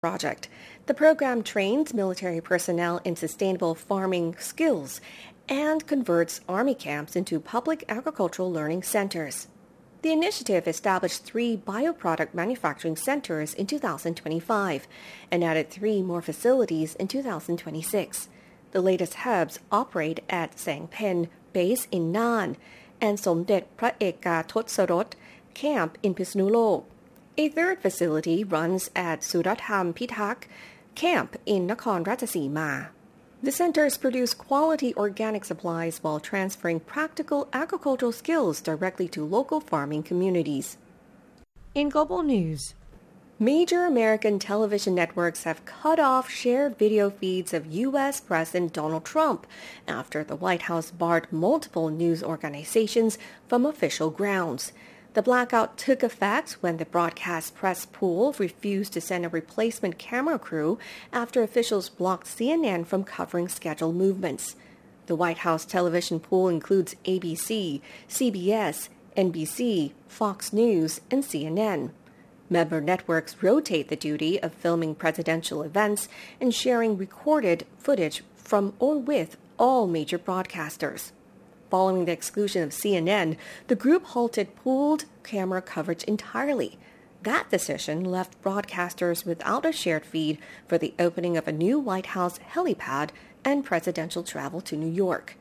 project. The program trains military personnel in sustainable farming skills and converts army camps into public agricultural learning centers. The initiative established 3 bioproduct manufacturing centers in 2025 and added 3 more facilities in 2026. The latest hubs operate at Sang Pen Base in Nan and Somdet Phra Eka Totsarot Camp in Pisnulok. A third facility runs at Suratham Pitak Camp in Nakhon Ratchasima. The centers produce quality organic supplies while transferring practical agricultural skills directly to local farming communities. In global news, major American television networks have cut off shared video feeds of U.S. President Donald Trump after the White House barred multiple news organizations from official grounds. The blackout took effect when the broadcast press pool refused to send a replacement camera crew after officials blocked CNN from covering scheduled movements. The White House television pool includes ABC, CBS, NBC, Fox News, and CNN. Member networks rotate the duty of filming presidential events and sharing recorded footage from or with all major broadcasters. Following the exclusion of CNN, the group halted pooled camera coverage entirely. That decision left broadcasters without a shared feed for the opening of a new White House helipad and presidential travel to New York.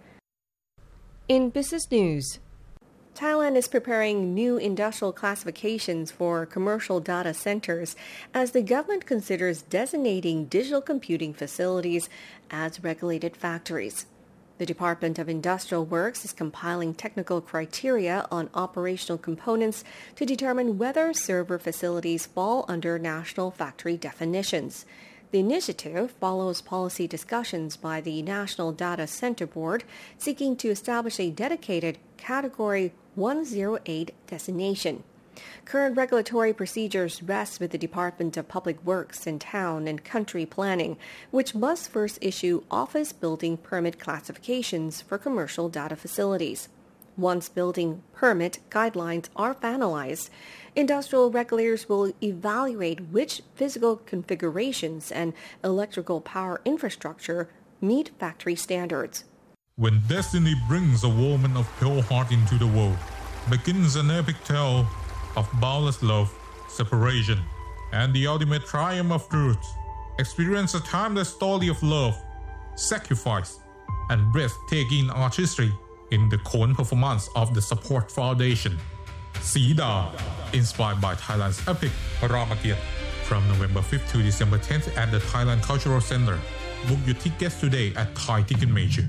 In business news, Thailand is preparing new industrial classifications for commercial data centers as the government considers designating digital computing facilities as regulated factories. The Department of Industrial Works is compiling technical criteria on operational components to determine whether server facilities fall under national factory definitions. The initiative follows policy discussions by the National Data Center Board seeking to establish a dedicated Category 108 designation. Current regulatory procedures rest with the Department of Public Works and Town and Country Planning, which must first issue office building permit classifications for commercial data facilities. Once building permit guidelines are finalized, industrial regulators will evaluate which physical configurations and electrical power infrastructure meet factory standards. When destiny brings a woman of pure heart into the world, begins an epic tale of boundless love, separation, and the ultimate triumph of truth. Experience a timeless story of love, sacrifice, and breathtaking artistry in the Khon performance of the Support Foundation. Sida, inspired by Thailand's epic Ramakiat, from November 5th to December 10th at the Thailand Cultural Center. Book your tickets today at Thai Ticketmaster.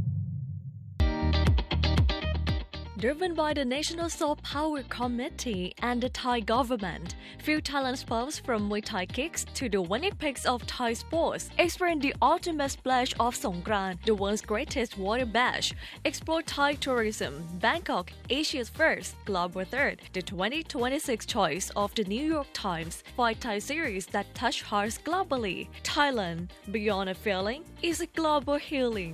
Driven by the National Soft Power Committee and the Thai government, fuel Thailand sports from Muay Thai kicks to the winning picks of Thai sports. Experience the ultimate splash of Songkran, the world's greatest water bash. Explore Thai tourism. Bangkok, Asia's first, global third, the 2026 choice of the New York Times. 5 Thai series that touch hearts globally. Thailand, beyond a feeling, is a global healing.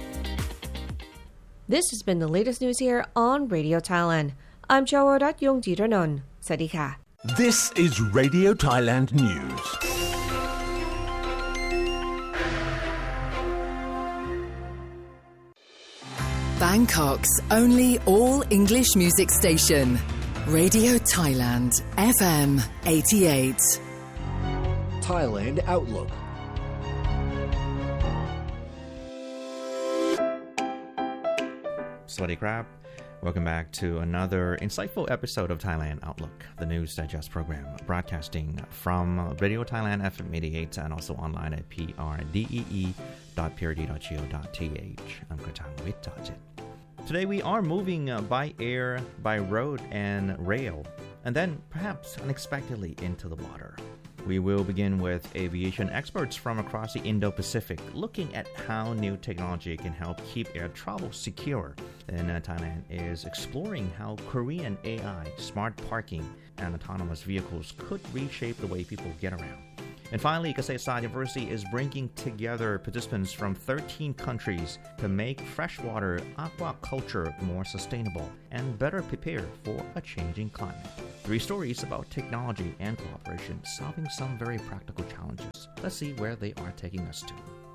This has been the latest news here on Radio Thailand. I'm Chawarat Yongjiranun. Sadika. This is Radio Thailand News. Bangkok's only all-English music station. Radio Thailand, FM 88. Thailand Outlook. Sawasdee krab. Welcome back to another insightful episode of Thailand Outlook, the News Digest program, broadcasting from Radio Thailand FM 88 and also online at prdee.prd.go.th. I'm Kratang Tajit. Today we are moving by air, by road and rail, and then perhaps unexpectedly into the water. We will begin with aviation experts from across the Indo-Pacific looking at how new technology can help keep air travel secure. And Thailand is exploring how Korean AI, smart parking, and autonomous vehicles could reshape the way people get around. And finally, Kasetsart University is bringing together participants from 13 countries to make freshwater aquaculture more sustainable and better prepared for a changing climate. 3 stories about technology and cooperation solving some very practical challenges. Let's see where they are taking us to.